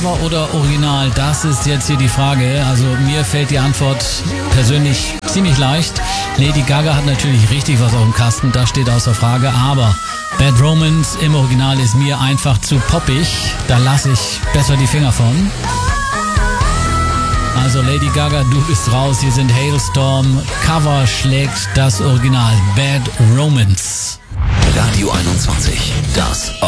Cover oder Original? Das ist jetzt hier die Frage. Also mir fällt die Antwort persönlich ziemlich leicht. Lady Gaga hat natürlich richtig was auf dem Kasten, das steht außer Frage, aber Bad Romance im Original ist mir einfach zu poppig. Da lasse ich besser die Finger von. Also Lady Gaga, du bist raus. Hier sind Hailstorm. Cover schlägt das Original. Bad Romance. Radio 21, das